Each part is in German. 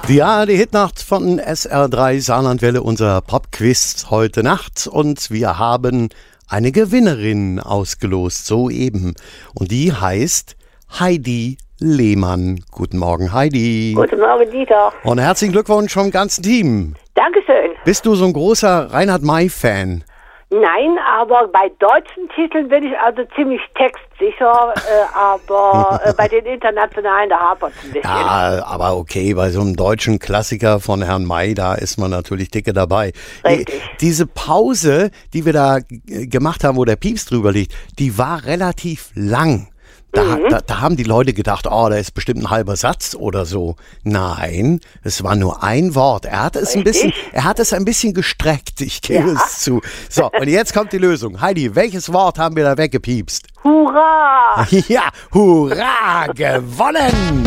Ja, die Hitnacht von SR3 Saarlandwelle, unser Popquiz heute Nacht. Und wir haben eine Gewinnerin ausgelost, soeben. Und die heißt Heidi Lehmann. Guten Morgen, Heidi. Guten Morgen, Dieter. Und herzlichen Glückwunsch vom ganzen Team. Dankeschön. Bist du so ein großer Reinhard May-Fan? Nein, aber bei deutschen Titeln bin ich also ziemlich textsicher, aber bei den internationalen, da hapert es ein bisschen. Ja, aber okay, bei so einem deutschen Klassiker von Herrn May, da ist man natürlich dicke dabei. Richtig. Diese Pause, die wir da gemacht haben, wo der Pieps drüber liegt, die war relativ lang. Da haben die Leute gedacht, oh, da ist bestimmt ein halber Satz oder so. Nein, es war nur ein Wort. Er hat es ein bisschen gestreckt, ich gebe es zu. So, und jetzt kommt die Lösung. Heidi, welches Wort haben wir da weggepiepst? Hurra! Ja, hurra, gewonnen!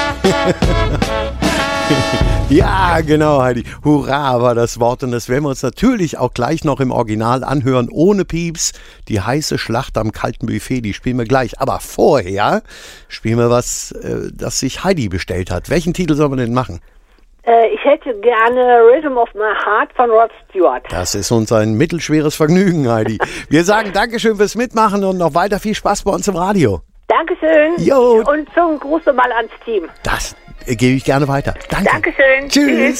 Ja, genau, Heidi. Hurra war das Wort. Und das werden wir uns natürlich auch gleich noch im Original anhören, ohne Pieps. Die heiße Schlacht am kalten Buffet, die spielen wir gleich. Aber vorher spielen wir was, das sich Heidi bestellt hat. Welchen Titel sollen wir denn machen? Ich hätte gerne Rhythm of My Heart von Rod Stewart. Das ist uns ein mittelschweres Vergnügen, Heidi. Wir sagen Dankeschön fürs Mitmachen und noch weiter viel Spaß bei uns im Radio. Dankeschön. Jo. Und zum Gruß mal ans Team. Das gebe ich gerne weiter. Danke. Dankeschön. Tschüss.